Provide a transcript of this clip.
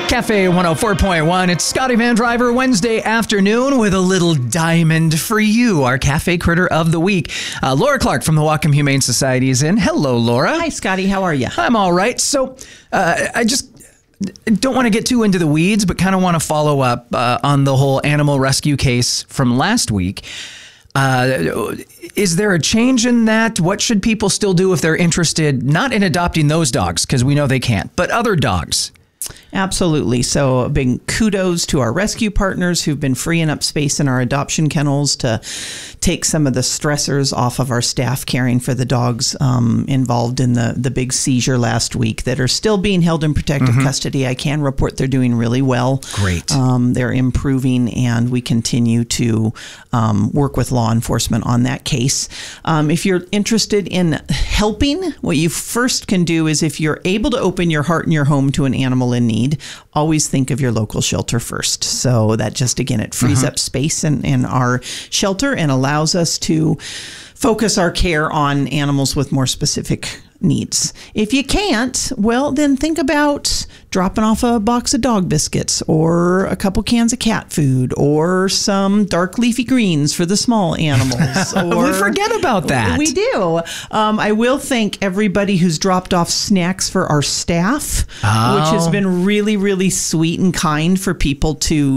Cafe 104.1. It's Scotty Van Driver Wednesday afternoon with a little diamond for you, our Cafe Critter of the Week. Laura Clark from the Whatcom Humane Society is in. Hello, Laura. Hi, Scotty. How are you? I'm all right. So I just don't want to get too into the weeds, but kind of want to follow up on the whole animal rescue case from last week. Is there a change in that? What should people still do if they're interested, not in adopting those dogs, because we know they can't, but other dogs? Absolutely. So a big kudos to our rescue partners who've been freeing up space in our adoption kennels to take some of the stressors off of our staff caring for the dogs involved in the big seizure last week that are still being held in protective custody. I can report they're doing really well. Great. They're improving, and we continue to work with law enforcement on that case. If you're interested in helping, what you first can do is, if you're able to open your heart and your home to an animal in need, always think of your local shelter first. So that just, again, it frees up space in our shelter and allows us to focus our care on animals with more specific needs. If you can't, well, then think about dropping off a box of dog biscuits or a couple cans of cat food or some dark leafy greens for the small animals. We forget about that. We do. I will thank everybody who's dropped off snacks for our staff, which has been really, really sweet and kind for people to